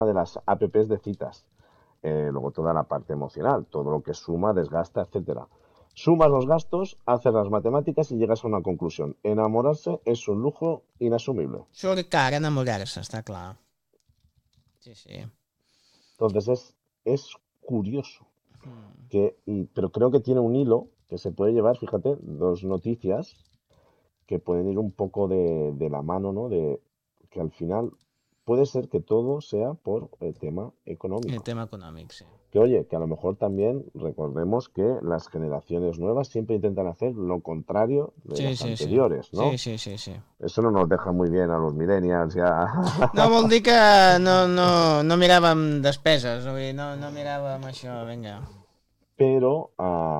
de las apps de citas. Luego toda la parte emocional, todo lo que suma, desgasta, etcétera. Sumas los gastos, haces las matemáticas y llegas a una conclusión. Enamorarse es un lujo inasumible. Surt car enamorar-se, està clar. Sí, sí. Entonces es curioso Mm. pero creo que tiene un hilo que se puede llevar, fíjate, dos noticias que pueden ir un poco de la mano, ¿no? De que al final puede ser que todo sea por el tema El económico. tema econòmic, sí. Que oye, que a lo mejor también recordemos que las generaciones nuevas siempre intentan hacer lo contrario de Sí, las sí, sí. anteriores, Sí, ¿no? sí, sí, sí. Eso no nos deja muy bien a los millennials ya. No vol dir que no miràvem despeses, vull dir, no miràvem això, vinga. Pero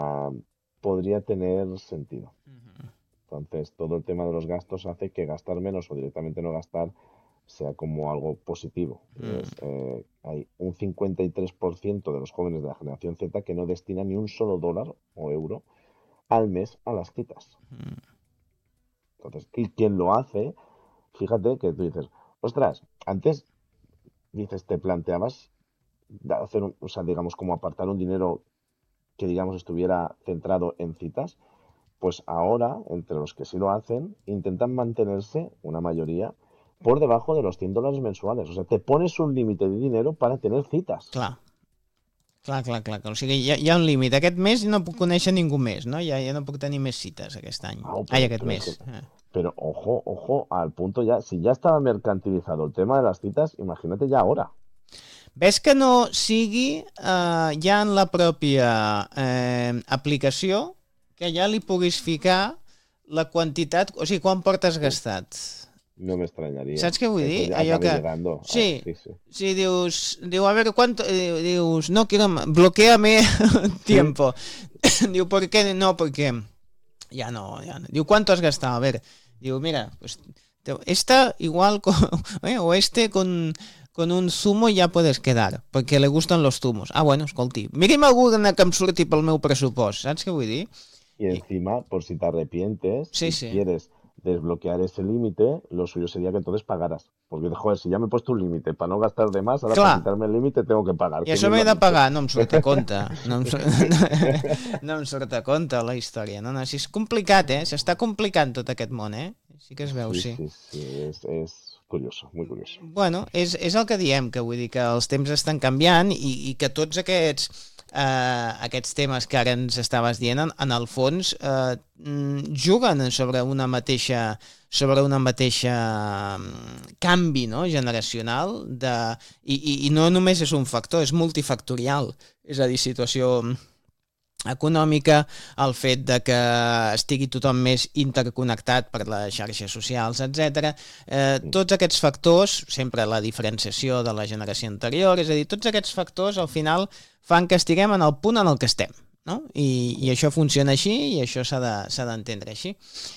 podría tener sentido. Mhm. Entonces, todo el tema de los gastos hace que gastar menos o directamente no gastar sea como algo positivo. Mm. Hay un 53% de los jóvenes de la generación Z que no destina ni un solo dólar o euro al mes a las citas. Mm. Entonces, y quien lo hace, fíjate que tú dices, ostras, antes dices, te planteabas hacer, o sea, digamos, como apartar un dinero que, digamos, estuviera centrado en citas. Pues ahora, entre los que sí lo hacen, intentan mantenerse, una mayoría, por debajo de los $100 mensuales. O sea, te pones un límite de dinero para tener citas. Clar, clar. O sigui, hi ha un límit. Aquest mes no puc conèixer ningú més, no? Ja no puc tenir més cites aquest any. Ah, Ai, aquest es mes. que, pero ojo, al punto ya, si ya estaba mercantilizado el tema de las citas, imagínate ya ahora. Ves que no sigui ja en la pròpia aplicació que ja li puguis ficar la quantitat, o sigui, quan portes Uf, gastat. no me extrañaría Saps què vull que dir? eso ya Allò acabe que... llegando. Sí, Sí, sí. sí, diu, a ver, ¿cuánto? Dius, no quiero, bloqueame Sí, tiempo. Diu, ¿por qué? No, porque ya no. Diu, ¿cuánto has gastado? A ver, diu, mira, pues esta igual con, o este con un zumo ja puedes quedar, perquè le gustan los zumos. Ah, bueno, escolti, miri'm alguna que em surti pel meu pressupost, saps què vull dir? y I, encima, por si te arrepientes sí, y sí. quieres desbloquear ese límite, lo suyo sería que entonces pagaras. Porque, joder, si ya me he puesto un límite para no gastar de más, ahora para Clar, quitarme el límite tengo que pagar. i Qué això bien lo m'he has de dicho. pagar, no em surt a compte. No em surt a compte la història. No, si és complicat, s'està complicant tot aquest món, Sí que es veu, Sí, sí. sí, sí, es curioso, muy curioso. Bueno, és el que diem, que vull dir que els temps estan canviant i que tots aquests temes que ara ens estaves dient, en el fons, juguen sobre una mateixa canvi, no?, generacional i no només és un factor, és multifactorial. És a dir, situació econòmica, el fet de que estigui tothom més interconnectat per les xarxes socials, etc. Mm. Tots aquests factors, sempre la diferenciació de la generació anterior, és a dir, tots aquests factors al final fan que estiguem en el punt en el que estem. No? I això funciona així i això s'ha d'entendre així.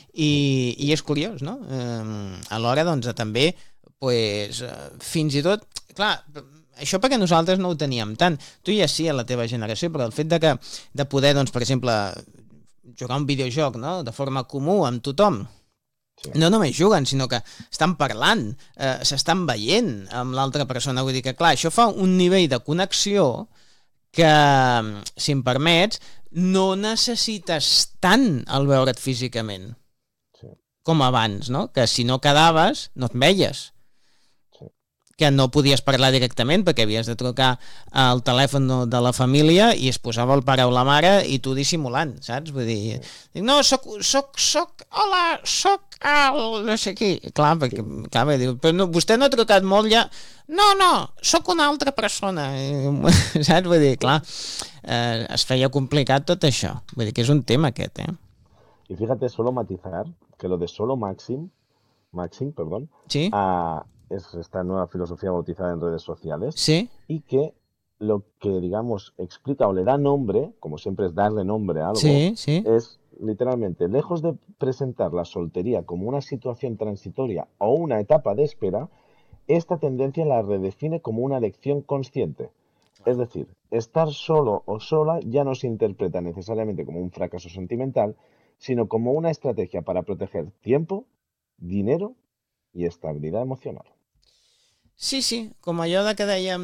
I és curiós, no? Alhora, doncs, també, pues, fins i tot, clar, això perquè nosaltres no ho teníem tant. Tu ja sí a la teva generació, però el fet de poder, doncs, per exemple, jugar un videojoc, no?, de forma comú amb tothom, Sí. no només juguen, sinó que estan parlant, s'estan veient amb l'altra persona. Vull dir que, clar, això fa un nivell de connexió que, si em permets, no necessites tant el veure't físicament Sí, com abans, no? Que si no quedaves, no et veies, sí. que no podies parlar directament perquè havies de trucar al telèfon de la família i es posava el pare o la mare i tu dissimulant, saps? Vull dir, no, hola, soc el no sé qui. Clar, perquè, clar, diu, però no, vostè no ha trucat molt ja. No, sóc una altra persona. Saps? Vull dir, clar, es feia complicat tot això. Vull dir que és un tema aquest, Y fíjate, solo matizar que lo de solo Maxim, perdón, Sí? es esta nueva filosofía bautizada en redes sociales Sí? y que lo que, digamos, explica o le da nombre, como siempre es darle nombre a algo, Sí, sí. es literalmente, lejos de presentar la soltería como una situación transitoria o una etapa de espera, esta tendencia la redefine como una elección consciente. Es decir, estar solo o sola ya no se interpreta necesariamente como un fracaso sentimental, sino como una estrategia para proteger tiempo, dinero y estabilidad emocional. Sí, com allò de que dèiem